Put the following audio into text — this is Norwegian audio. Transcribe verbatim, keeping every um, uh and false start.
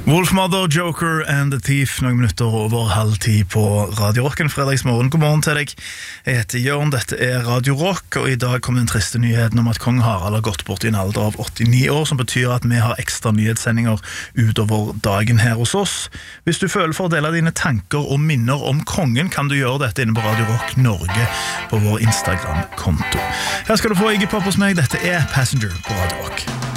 Wolfmother, Joker and the Thief. Noen minutter over halv ti på Radio Rock. En fredagsmorgen. God morgen til deg. Jeg heter Jørn, dette er Radio Rock, og i dag kom den triste nyheten om at kong Harald har gått bort i en alder av åttini år, som betyr at vi har ekstra nyhetssendinger utover dagen her hos oss. Hvis du føler for å dele dine tanker og minner om kongen, kan du gjøre dette inne på Radio Rock Norge på vår Instagram-konto. Her skal du få Iggy Pop hos meg. Dette er Passenger på Radio Rock.